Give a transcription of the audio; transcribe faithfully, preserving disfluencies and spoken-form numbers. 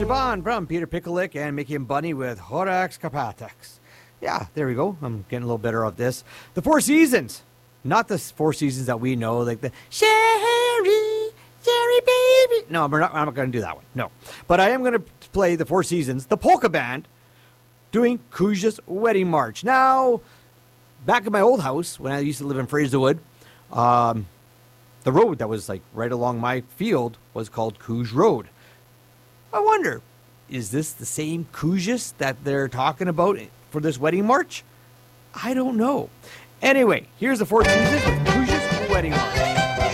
Siobhan from Peter Picklick and Mickey and Bunny with Horax Carpatex. Yeah, there we go. I'm getting a little better at this. The Four Seasons. Not the Four Seasons that we know, like the Sherry, Sherry baby. No, we're not, I'm not going to do that one. No. But I am going to play the Four Seasons, the polka band, doing Kuja's Wedding March. Now, back in my old house, when I used to live in Fraserwood, um, the road that was like right along my field was called Kuj Road. I wonder, is this the same Kujas that they're talking about for this wedding march? I don't know. Anyway, here's the Four Seasons with Kuja's Wedding March.